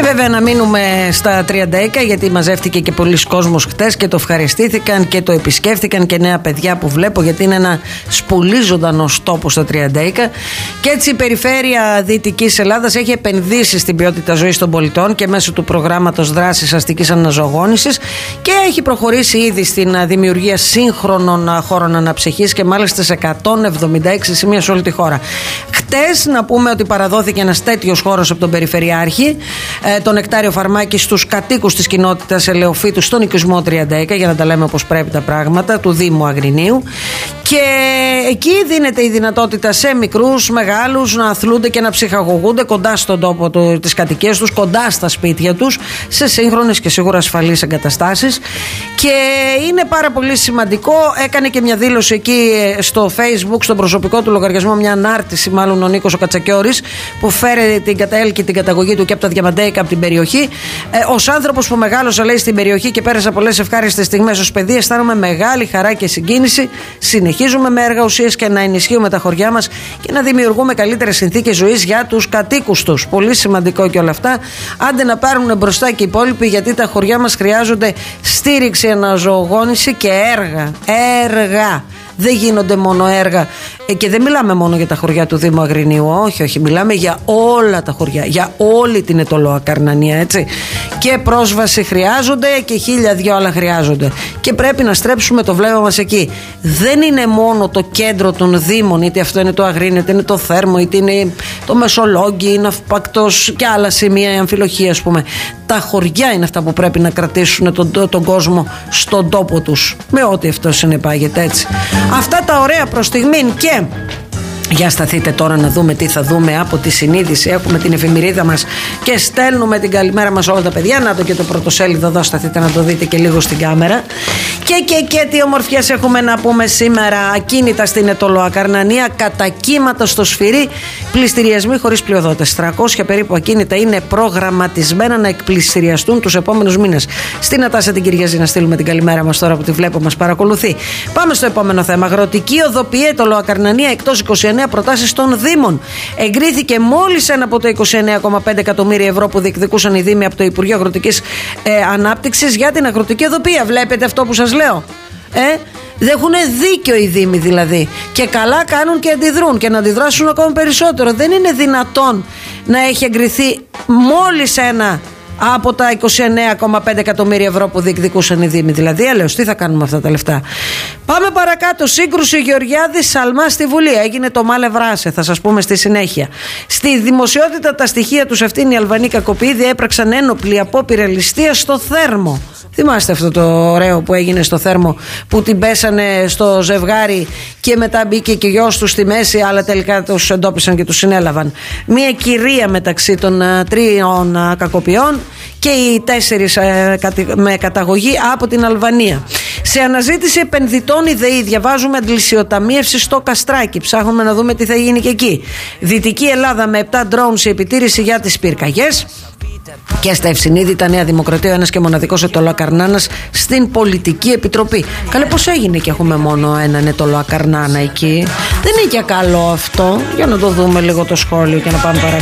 βέβαια να μείνουμε στα 30 γιατί μαζεύτηκε και πολλοί κόσμος χτες και το ευχαριστήθηκαν και το επισκέφθηκαν και νέα παιδιά που βλέπω, γιατί είναι ένα πολύ ζωντανός τόπος στα 30. Και έτσι η περιφέρεια Δυτικής Ελλάδας έχει επενδύσει στην ποιότητα ζωής των πολιτών και μέσω του προγράμματος δράσης αστικής αναζωογόνησης και έχει προχωρήσει ήδη στην δημιουργία σύγχρονων χώρων αναψυχής και μάλιστα σε 176 σημεία σε όλη τη χώρα. Χτες να πούμε ότι παραδόθηκε ένας τέτοιος χώρος από τον Περιφερειάρχη, τον Νεκτάριο Φαρμάκη, στους κατοίκους της κοινότητας Ελαιοφύτου στον οικισμό 30, για να τα λέμε όπως πρέπει τα πράγματα, του Δήμου Αγρινίου. Και εκεί δίνεται η δυνατότητα σε μικρούς, μεγάλους να αθλούνται και να ψυχαγωγούνται κοντά στον τόπο της κατοικίας τους, κοντά στα σπίτια τους, σε σύγχρονες και σίγουρα ασφαλείς εγκαταστάσεις. Και είναι πάρα πολύ σημαντικό. Έκανε και μια δήλωση εκεί στο Facebook, στον προσωπικό του λογαριασμό, μια ανάρτηση μάλλον ο Νίκος ο Κατσακιώρης, που φέρει την καταγωγή του και από τα Διαμαντέικα, από την περιοχή. Ως άνθρωπος που μεγάλωσα, λέει, στην περιοχή και πέρασα πολλές ευχάριστες στιγμές ως παιδί, αισθάνομαι μεγάλη χαρά και συγκίνηση. Συνεχίζουμε με έργα ουσίας και να ενισχύουμε τα χωριά μας και να δημιουργούμε καλύτερες συνθήκες ζωής για τους κατοίκους τους. Πολύ σημαντικό και όλα αυτά. Άντε να πάρουν μπροστά και οι υπόλοιποι, γιατί τα χωριά μας χρειάζονται στήριξη, αναζωογόνηση και έργα. Έργα. Δεν γίνονται μόνο έργα. Και δεν μιλάμε μόνο για τα χωριά του Δήμου Αγρινίου. Όχι, μιλάμε για όλα τα χωριά, για όλη την Αιτωλοακαρνανία, έτσι. Και πρόσβαση χρειάζονται και 1002 άλλα χρειάζονται. Και πρέπει να στρέψουμε το βλέμμα μας εκεί. Δεν είναι μόνο το κέντρο των Δήμων, είτε αυτό είναι το Αγρίνιο, είτε είναι το Θέρμο, είτε είναι το Μεσολόγγι, η Ναυπακτός και άλλα σημεία, η Αμφιλοχία, ας πούμε. Τα χωριά είναι αυτά που πρέπει να κρατήσουν τον κόσμο στον τόπο τους, με ό,τι αυτό συνεπάγεται, έτσι. Αυτά τα ωραία προς στιγμήν. Και για σταθείτε τώρα να δούμε τι θα δούμε από τη συνείδηση. Έχουμε την εφημερίδα μας και στέλνουμε την καλημέρα μας όλα τα παιδιά. Να το και το πρωτοσέλιδο εδώ, σταθείτε να το δείτε και λίγο στην κάμερα. Και τι ομορφιές έχουμε να πούμε σήμερα. Ακίνητα στην Αιτωλοακαρνανία, κατά κύματα στο Σφυρί, πληστηριασμοί χωρίς πλειοδότες. 300 περίπου ακίνητα είναι προγραμματισμένα να εκπληστηριαστούν τους επόμενους μήνες. Στην Ατάσα την Κυριαζή να στείλουμε την καλημέρα μας τώρα που τη βλέπω, μας παρακολουθεί. Πάμε στο επόμενο θέμα. Αγροτική οδοποιή Αιτωλοακαρνανία εκτός 29 προτάσεις των Δήμων. Εγκρίθηκε μόλις ένα από τα 29,5 εκατομμύρια ευρώ που διεκδικούσαν οι Δήμοι από το Υπουργείο Αγροτικής Ανάπτυξης για την αγροτική οδοποιία. Βλέπετε αυτό που σας λέω? Δεν έχουν δίκιο οι Δήμοι δηλαδή. Και καλά κάνουν και αντιδρούν και να αντιδράσουν ακόμα περισσότερο. Δεν είναι δυνατόν να έχει εγκριθεί μόλις ένα από τα 29,5 εκατομμύρια ευρώ που διεκδικούσαν οι Δήμοι. Δηλαδή, έλεος, τι θα κάνουμε με αυτά τα λεφτά? Πάμε παρακάτω. Σύγκρουση Γεωργιάδης Σαλμά στη Βουλή. Έγινε το Μάλε Βράσε, θα σας πούμε στη συνέχεια. Στη δημοσιότητα τα στοιχεία τους αυτήν οι Αλβανοί κακοποιοί έπραξαν ένοπλη απόπειρα ληστείας στο Θέρμο. Θυμάστε αυτό το ωραίο που έγινε στο Θέρμο, που την πέσανε στο ζευγάρι και μετά μπήκε και γιος του στη μέση, αλλά τελικά τους εντόπισαν και τους συνέλαβαν. Μία κυρία μεταξύ των τριών κακοποιών και οι 4 με καταγωγή από την Αλβανία. Σε αναζήτηση επενδυτών η ΔΕΗ, διαβάζουμε αντλησιοταμίευση στο Καστράκι. Ψάχνουμε να δούμε τι θα γίνει και εκεί. Δυτική Ελλάδα με 7 drones σε επιτήρηση για τις πυρκαγιές. Και στα Ευσυνείδητα Νέα Δημοκρατία, ο ένας και μοναδικός Αιτωλοακαρνάνας στην Πολιτική Επιτροπή. Καλέ, πώς έγινε και έχουμε μόνο έναν Αιτωλοακαρνάνα εκεί? Δεν είναι και καλό αυτό. Για να το δούμε λίγο το σχόλιο και να πάμε παρακάτω.